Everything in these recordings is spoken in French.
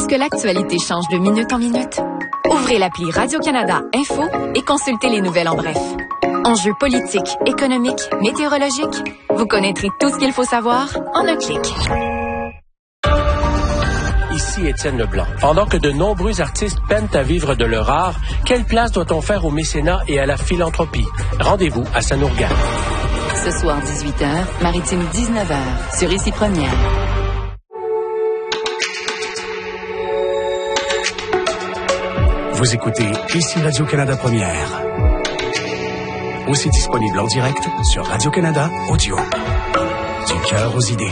que l'actualité change de minute en minute? Ouvrez l'appli Radio-Canada Info et consultez les nouvelles en bref. Enjeux politiques, économiques, météorologiques, vous connaîtrez tout ce qu'il faut savoir en un clic. Ici Étienne Leblanc. Pendant que de nombreux artistes peinent à vivre de leur art, quelle place doit-on faire au mécénat et à la philanthropie? Rendez-vous à Sanourgade. Ce soir 18h, Maritime 19h, sur Ici Première. Vous écoutez Ici Radio-Canada Première. Aussi disponible en direct sur Radio-Canada Audio. Du cœur aux idées.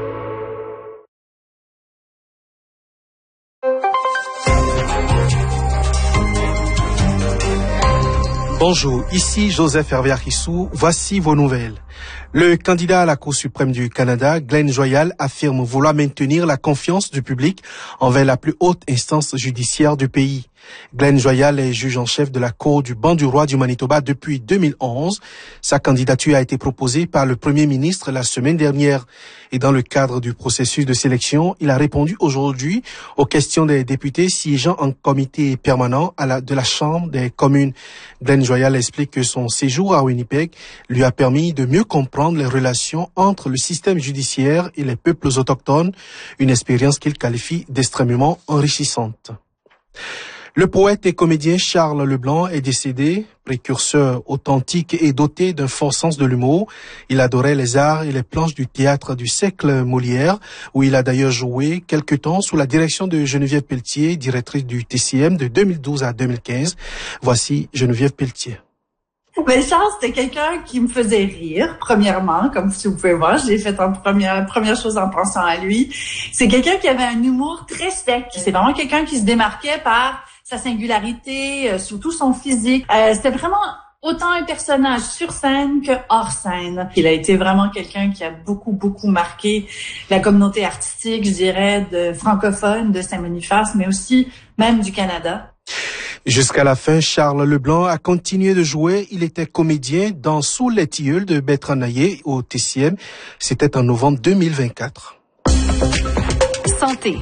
Bonjour, ici Joseph Hervé-Arissou. Voici vos nouvelles. Le candidat à la Cour suprême du Canada, Glenn Joyal, affirme vouloir maintenir la confiance du public envers la plus haute instance judiciaire du pays. Glenn Joyal est juge en chef de la Cour du banc du roi du Manitoba depuis 2011. Sa candidature a été proposée par le premier ministre la semaine dernière. Et dans le cadre du processus de sélection, il a répondu aujourd'hui aux questions des députés siégeant en comité permanent de la Chambre des communes. Glenn Joyal explique que son séjour à Winnipeg lui a permis de mieux comprendre les relations entre le système judiciaire et les peuples autochtones, une expérience qu'il qualifie d'extrêmement enrichissante. Le poète et comédien Charles Leblanc est décédé, précurseur authentique et doté d'un fort sens de l'humour. Il adorait les arts et les planches du théâtre du siècle Molière, où il a d'ailleurs joué quelque temps sous la direction de Geneviève Pelletier, directrice du TCM de 2012 à 2015. Voici Geneviève Pelletier. Ben Charles, c'était quelqu'un qui me faisait rire, premièrement, comme si vous pouvez voir, je l'ai fait en première chose en pensant à lui. C'est quelqu'un qui avait un humour très sec. C'est vraiment quelqu'un qui se démarquait par sa singularité, surtout son physique. C'était vraiment autant un personnage sur scène que hors scène. Il a été vraiment quelqu'un qui a beaucoup marqué la communauté artistique, je dirais, de francophone de Saint-Boniface, mais aussi même du Canada. Jusqu'à la fin, Charles Leblanc a continué de jouer. Il était comédien dans Sous les tilleuls de Bertrand Naillet au TCM. C'était en novembre 2024. Santé.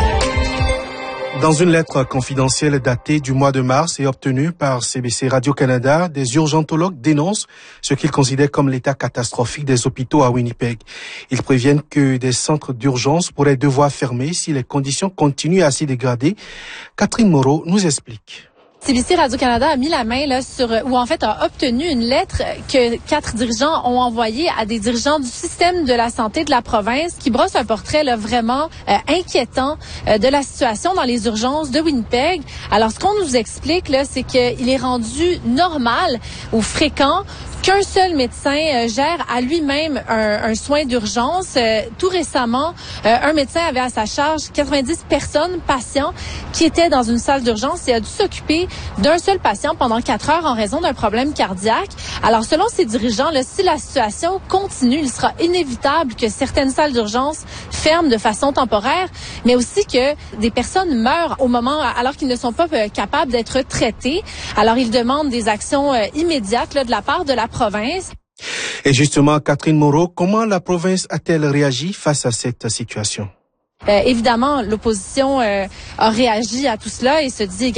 Dans une lettre confidentielle datée du mois de mars et obtenue par CBC Radio-Canada, des urgentologues dénoncent ce qu'ils considèrent comme l'état catastrophique des hôpitaux à Winnipeg. Ils préviennent que des centres d'urgence pourraient devoir fermer si les conditions continuent à s'y dégrader. Catherine Moreau nous explique. CBC Radio-Canada a mis la main là ou en fait a obtenu une lettre que 4 dirigeants ont envoyée à des dirigeants du système de la santé de la province qui brosse un portrait là vraiment inquiétant de la situation dans les urgences de Winnipeg. Alors ce qu'on nous explique là, c'est qu'il est rendu normal ou fréquent qu'un seul médecin gère à lui-même un soin d'urgence. Tout récemment, un médecin avait à sa charge 90 patients qui étaient dans une salle d'urgence et a dû s'occuper d'un seul patient pendant 4 heures en raison d'un problème cardiaque. Alors, selon ces dirigeants, là, si la situation continue, il sera inévitable que certaines salles d'urgence ferment de façon temporaire, mais aussi que des personnes meurent au moment alors qu'ils ne sont pas capables d'être traités. Alors, ils demandent des actions immédiates là, de la part de la province. Et justement, Catherine Moreau, comment la province a-t-elle réagi face à cette situation? Évidemment, l'opposition a réagi à tout cela et se dit